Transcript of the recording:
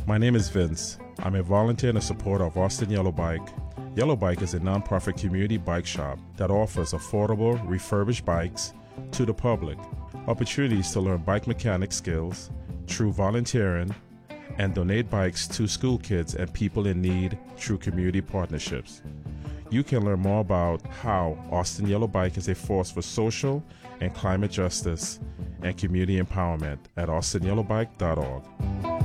My name is Vince. I'm a volunteer and a supporter of Austin Yellow Bike. Yellow Bike is a nonprofit community bike shop that offers affordable, refurbished bikes to the public, opportunities to learn bike mechanic skills through volunteering, and donate bikes to school kids and people in need through community partnerships. You can learn more about how Austin Yellow Bike is a force for social and climate justice and community empowerment at austinyellowbike.org.